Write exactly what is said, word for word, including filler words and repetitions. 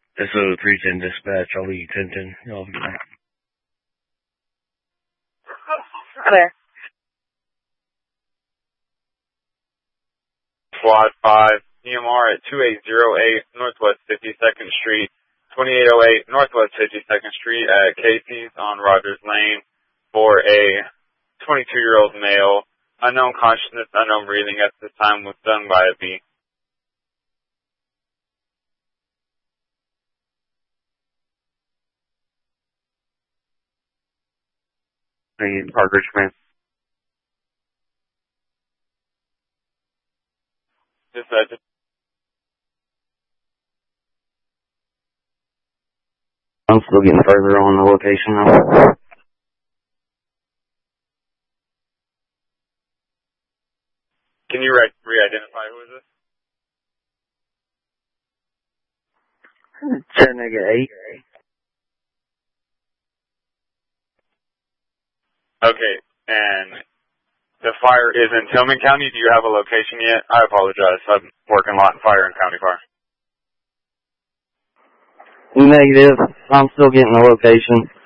S O three ten dispatch, I'll leave you ten ten. Y'all have a good night. Hi there. Squad five, E M R at two eight zero eight Northwest fifty-second Street, twenty-eight oh eight Northwest fifty-second Street at Casey's on Rogers Lane for a twenty-two-year-old male. Unknown consciousness, unknown breathing at this time was done by a B. Hey, Parker, man. Just, uh, just I'm still getting further on the location now. Can you re- re-identify who is this? Chattanooga eight. Okay, and the fire is in Tillman County. Do you have a location yet? I apologize. I'm working a lot in fire and county fire. Negative. I'm still getting the location.